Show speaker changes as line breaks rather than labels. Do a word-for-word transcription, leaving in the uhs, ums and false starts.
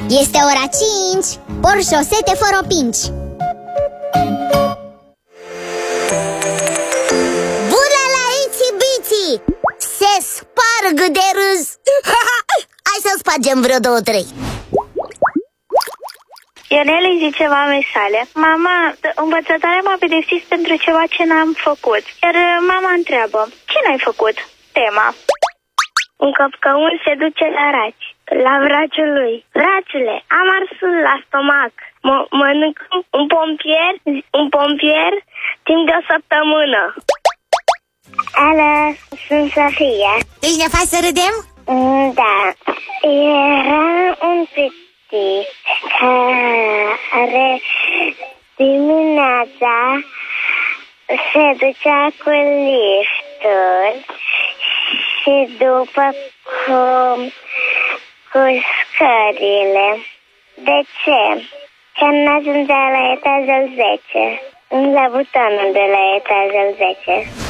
Este ora cinci. Por șosete fără pinci.
Bună la Itsy Bitsy! Se sparg de râs. Hai să spargem vreo două, trei.
Ionel îi zice mamei sale: mama, învățătoarea m-a pedepsit pentru ceva ce n-am făcut. Iar mama întreabă: ce n-ai făcut? Tema: un căpcăun se duce la raci, la vraciul lui. Vracule, am arsul la stomac. M- mănânc un pompier, un pompier timp de o săptămână. Alo, sunt Sofia.
Deci ne faci să râdem?
Da. Era un petit care dimineața se ducea cu liftul și după cum cu scările. De ce? Că n-ajungea la etajul zece, la butonul de la etajul zece.